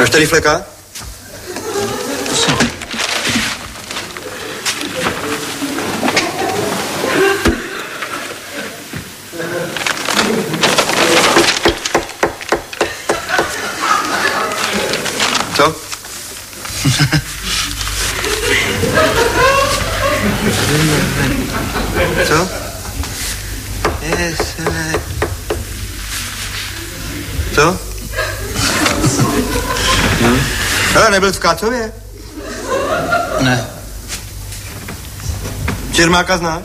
Máš tady fleka? Co? Co? Co? Ale nebyl v Kácově? Ne. Čermáka znáš?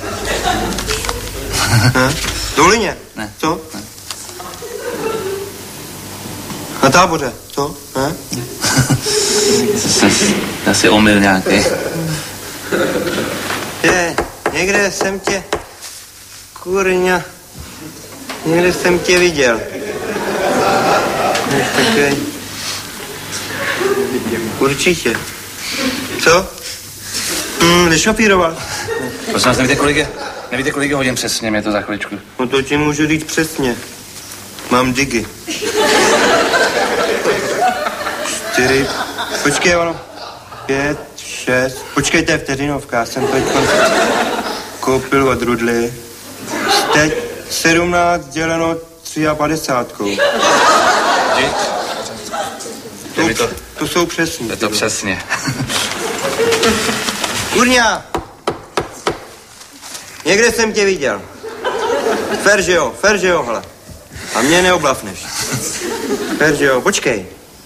Ne? Doulíně? Ne. Co? Ne. Na Táboře? Co? Ne? Asi omyl nějaký. Někde jsem tě... Kurňa... Někde jsem tě viděl. Takový... Určitě. Co? Nešopíroval. Prosím vás, nevíte, kolik je hodin přesně, mě to za chviličku. No to ti můžu říct přesně. Mám digy. 4, počkej, ono. 5, 6, počkej, to je vteřinovka, jsem teď koupil od Rudly. Teď 17 děleno 53. To jsou přesně. Je to přesně. Kurňa! Někde jsem tě viděl. Fér, že jo, hele. A mě neoblafneš. Fér, že jo, počkej.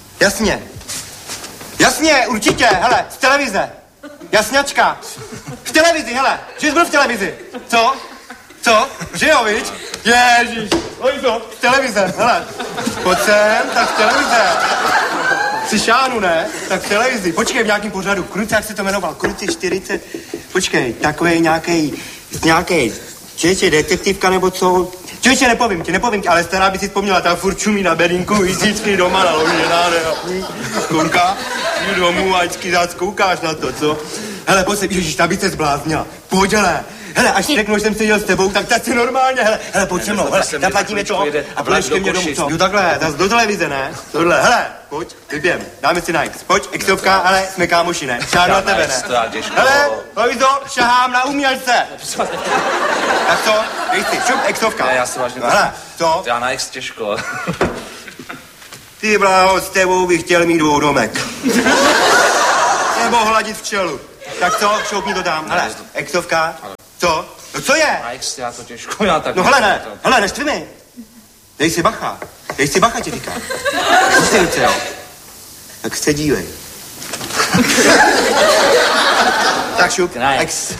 Jasně, určitě, hele, z televize. Jasňačka. V televizi, hele, že jsi byl v televizi. Co? Že jo, viď? Ježíš, to, v televize, hele. Pojď sem, tak v televize. Jsi šánu, ne? Tak v televizi, počkej, v nějakým pořadu. Kruci, jak se to jmenoval? Kruci 40. Počkej, takovej nějaký, čeče, detektivka nebo co? Čeče, nepovím ti, ale stará by si vzpomněla, ta furt čumí na bedínku, vždycky doma na ložená, kouká, jdu domů a vždycky zás koukáš na to, co? Hele, pojď se, ježiš, ta by se zbláznila. Pojď, hele, až řeknu, že jsem seděl s tebou, tak si normálně, hele, pojď se mnou, hele, zaplatíme to a půjdeš ke mně domů, co? Jo, takhle, zase do televize, ne? Tohle, hele, pojď, vypěm, dáme si na X, pojď, Xovka, ale jsme kámoši, ne? Šáhnu na tebe, ne? Hele, Lovizo, šahám na umělce. Tak co, dej si, šup, Xovka. Ne, já si vážně hele, co? Já na X těžko. Ty bláho, s tebou bych chtěl mít dvoudomek. Nebo hladit včelu. Tak co, šoupni to tam, hele, Xovka. Co? No co je? Na X já to těžko, já tak... No hele, neštvi mi. Dej si bacha, ti říkám. Pustit, jo. Tak se dívej. Tak šup, X.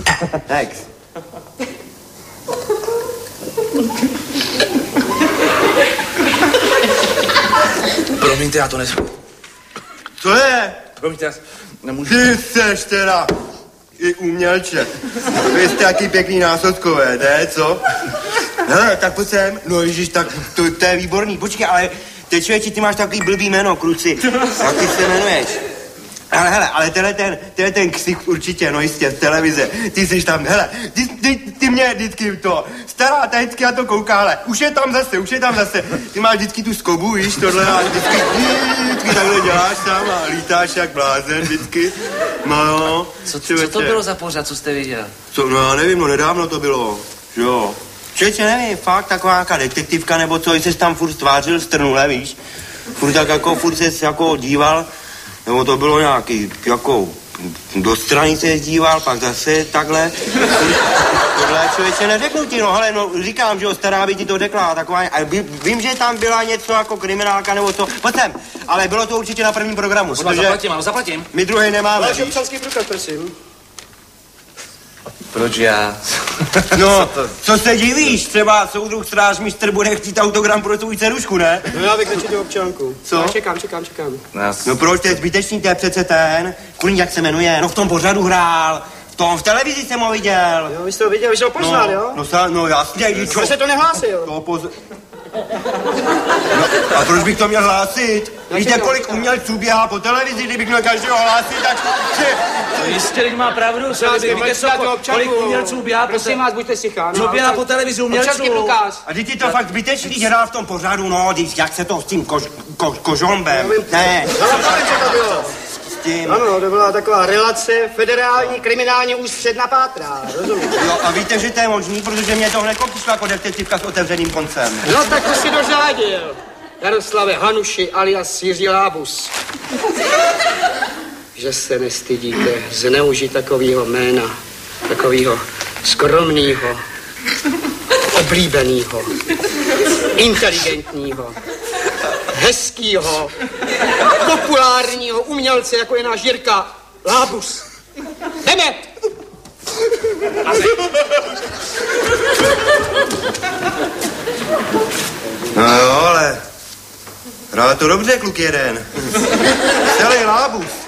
Promiňte, já to nesmím. Co je? Promiňte, já nemůžu... Ty seš teda i umělče. Vy jste taky pěkný násodkové, ne, co? Hele, tak pojď sem. No ježiš, tak to je výborný. Počkej, ale člověči, ty máš takový blbý jméno, Kruci. Jak ty se jmenuješ? Ale hele, ale tenhle ten ksich určitě, no jistě, z televize. Ty jsi tam, hele, ty mě vždycky to, stará ta vždycky na to kouká, ale už je tam zase. Ty máš vždycky tu skobu, víš, tohle a vždycky takhle děláš tam a lítáš jak blázen vždycky. No, co to bylo za pořad, co jste viděl? Co, no já nevím, no nedávno to bylo, jo. Člověče, nevím, fakt taková nějaká detektivka nebo co, jsi tam furt stvářil strnule, víš. Furt tak jako, furt ses jako díval. Nebo to bylo nějaký, jako, do strany se díval, pak zase takhle. Tohle člověče neřeknu ti, no hele, no říkám, že jo, stará by ti to řekla, taková, a vím, že tam byla něco jako kriminálka nebo co, pojď sem, ale bylo to určitě na prvním programu, protože... Zaplatím. My druhý nemáme, Váš občanský průkaz, prosím. Proč já? No, co se divíš? Třeba soudruh strážmistr bude chtít autogram pro svou cerušku, ne? No já bych nečetl občanku. Co? Já čekám. No proč, to je zbytečný, to je přece ten, kurník, jak se jmenuje, no v tom pořadu hrál, v televizi jsem ho viděl. Jo, vy jste ho viděl, vy jste ho poznal, jo? No jasně, Vy se to nehlásil. No, a proč bych to měl hlásit? Víte, kolik umělců běhá po televizi, kdybych měl každého hlásit, tak... To jistě, teď má pravdu. Víte, kolik umělců běhá po Prosím vás, buďte sticha. Co běhá po televizi umělců? Občanský průkaz. A teď je to fakt zbytečný, že hrál v tom pořadu, no, jak se to s tím kožombem. Ne. Co to bylo? Ano, to byla taková relace, federální kriminální ústředna pátrá, rozumíte? Jo, a víte, že to je možný, protože mě to hned přišlo jako detektivka s otevřeným koncem. No tak to si dořádil. Jaroslave Hanuši alias Jiří Lábus. Že se nestydíte zneužít takového jména, takového skromného, oblíbeného, inteligentního, hezkýho, populárního umělce, jako je náš Jirka Lábus. Jdeme! No jo, ale hrál to dobře, kluk jeden. Celý Lábus.